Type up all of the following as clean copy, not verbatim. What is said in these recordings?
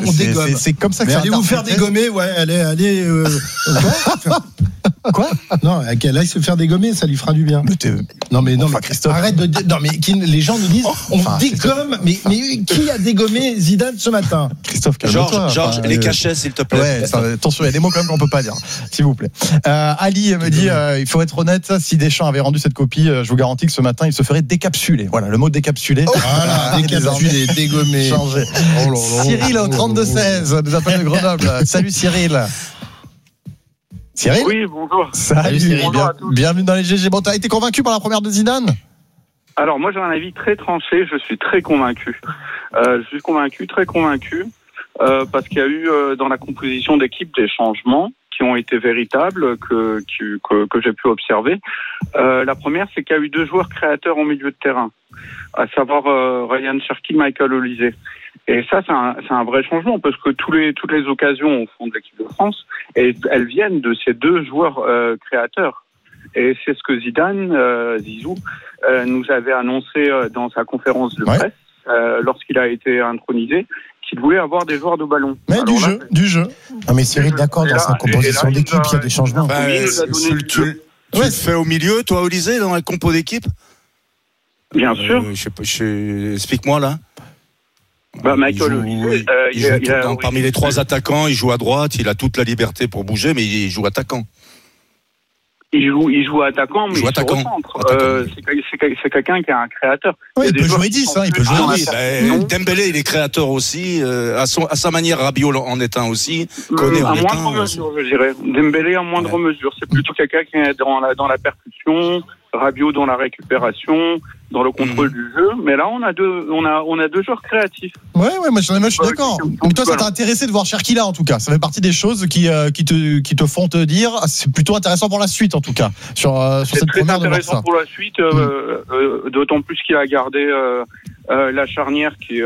on dégomme. C'est comme ça que mais ça allez vous faire dégommer, ouais, allez. Quoi ? Non, qu'elle aille se faire dégommer, ça lui fera du bien. Non, mais Christophe. Arrête de. Non, mais les gens nous disent, on dégomme, mais qui a dégommé Zidane ce matin ? Christophe, Georges, les cachets, s'il te plaît. Ouais, attention, il y a des mots quand même qu'on peut pas dire, s'il vous plaît. Ali me dit, il faut être honnête, si Deschamps avait rendu cette copie, je vous garantis que ce matin, il se ferait décapsuler. Voilà, le mot décapsuler. Voilà, décapsulé, dégommé. Changé. Cyril au 32-16 nous appelle de Grenoble. Salut Cyril. Cyril ? Oui, bonjour. Salut Cyril, bienvenue dans les GG. Bon, t'as été convaincu par la première de Zidane ? Alors moi j'ai un avis très tranché, je suis très convaincu. Très convaincu, parce qu'il y a eu dans la composition d'équipe des changements qui ont été véritables, que j'ai pu observer. La première, c'est qu'il y a eu 2 joueurs créateurs en milieu de terrain, à savoir Ryan Cherki, Michael Olise. Et ça, c'est un vrai changement, parce que toutes les occasions au fond de l'équipe de France, elles viennent de ces 2 joueurs créateurs. Et c'est ce que Zidane, Zizou, nous avait annoncé dans sa conférence de presse, lorsqu'il a été intronisé, qu'il voulait avoir des joueurs de ballon. Mais alors du jeu. Non mais Cyril, d'accord, dans sa composition d'équipe, il y a des changements. Tu le fais au milieu, toi, Olysée, dans la compo d'équipe ? Bien sûr. Explique-moi, là. Michael Olise, parmi les 3 attaquants, il joue à droite, il a toute la liberté pour bouger, mais il joue attaquant. Il joue attaquant, mais il se recentre. C'est quelqu'un qui est un créateur. Oui, il peut jouer 10, il peut jouer 10. Dembélé, il est créateur aussi. À sa manière, Rabiot en est un aussi. Koné en est un. À moindre mesure, je dirais. Dembélé à moindre mesure. C'est plutôt quelqu'un qui est dans la percussion, Rabiot dans la récupération, dans le contrôle du jeu. Mais là, on a 2 joueurs créatifs. Ouais, moi je suis d'accord. Mais toi, ça t'a intéressé de voir Cherki là, en tout cas. Ça fait partie des choses qui te font te dire, c'est plutôt intéressant pour la suite, en tout cas, sur cette première de voir ça. C'est intéressant pour la suite, d'autant plus qu'il a gardé la charnière qui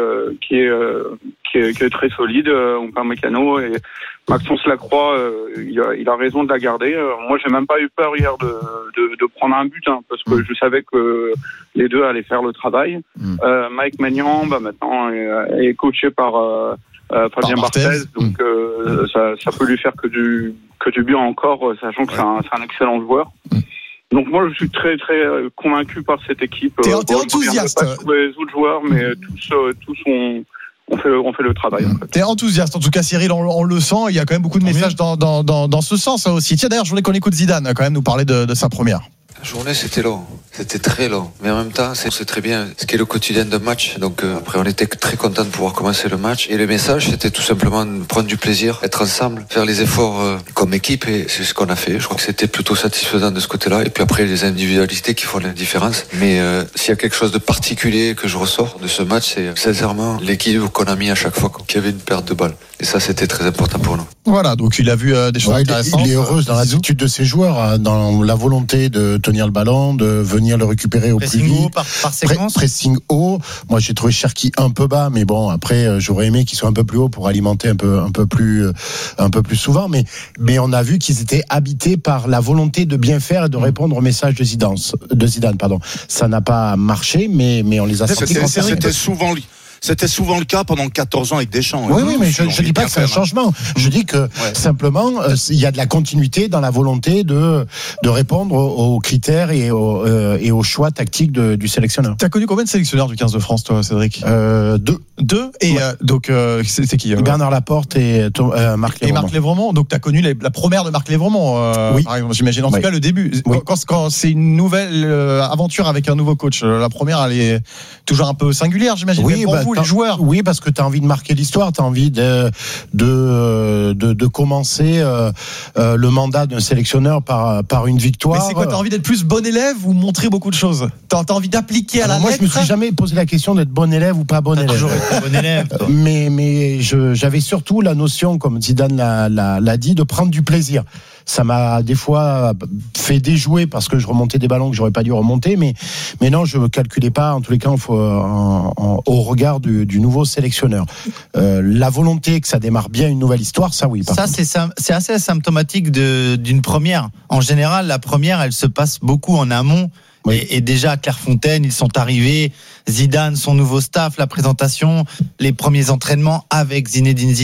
est très solide, Upamecano et Maxence Lacroix, il a raison de la garder. Moi, j'ai même pas eu peur hier de prendre un but, parce que je savais que les 2 allaient faire le travail. Mike Maignan, maintenant, est coaché par Fabien Barthez, donc ça peut lui faire que du bien encore, sachant que c'est un excellent joueur. Donc moi, je suis très très convaincu par cette équipe. T'es enthousiaste. Pas sur les autres joueurs, mais tous on fait le travail. En fait. T'es enthousiaste, en tout cas Cyril, on le sent. Il y a quand même beaucoup de messages dans ce sens aussi. Tiens, d'ailleurs, je voulais qu'on écoute Zidane quand même nous parler de sa première. La journée, c'était long. C'était très long. Mais en même temps, c'est très bien ce qu'est le quotidien d'un match. Donc après, on était très content de pouvoir commencer le match. Et le message, c'était tout simplement de prendre du plaisir, être ensemble, faire les efforts comme équipe. Et c'est ce qu'on a fait. Je crois que c'était plutôt satisfaisant de ce côté-là. Et puis après, les individualités qui font la différence. Mais s'il y a quelque chose de particulier que je ressors de ce match, c'est sincèrement l'équilibre qu'on a mis à chaque fois qu'il y avait une perte de balle. Et ça, c'était très important pour nous. Voilà, donc il a vu des choses intéressantes. Il est heureux dans l'attitude de ses joueurs, dans la volonté de tenir le ballon, de venir le récupérer au plus vite. Par séquence. Pressing haut. Moi, j'ai trouvé Cherki un peu bas, mais bon, après, j'aurais aimé qu'il soit un peu plus haut pour alimenter un peu plus souvent. Mais on a vu qu'ils étaient habités par la volonté de bien faire et de répondre au message de Zidane. Ça n'a pas marché, mais on les a sentis. C'était souvent le cas pendant 14 ans avec Deschamps. Oui, mais je dis pas que c'est un changement. Je dis que simplement, il y a de la continuité dans la volonté de répondre aux critères et aux choix tactiques du sélectionneur. T'as connu combien de sélectionneurs du 15 de France, toi, Cédric ? 2. Et donc, c'est qui Bernard Laporte et Marc Lévremont. Et Marc Lévremont. Donc, t'as connu la première de Marc Lévremont, oui. par exemple, j'imagine. En tout cas, le début. Oui. Quand c'est une nouvelle aventure avec un nouveau coach, la première, elle est toujours un peu singulière, j'imagine. Oui, pour vous, les joueurs. Oui, parce que tu as envie de marquer l'histoire, tu as envie de commencer le mandat d'un sélectionneur par une victoire. Mais c'est quoi, tu as envie d'être plus bon élève ou montrer beaucoup de choses ? Tu as envie d'appliquer à la lettre ? Moi, je me suis jamais posé la question d'être bon élève ou pas bon élève. Toujours été bon élève. Mais j'avais surtout la notion, comme Zidane l'a dit, de prendre du plaisir. Ça m'a des fois fait déjouer parce que je remontais des ballons que j'aurais pas dû remonter, mais non, je ne calculais pas, en tous les cas, au regard du nouveau sélectionneur. La volonté que ça démarre bien une nouvelle histoire, ça oui. Ça, c'est assez symptomatique d'une première. En général, la première, elle se passe beaucoup en amont. Oui. Et déjà à Clairefontaine, ils sont arrivés. Zidane, son nouveau staff, la présentation, les premiers entraînements avec Zinedine Zidane.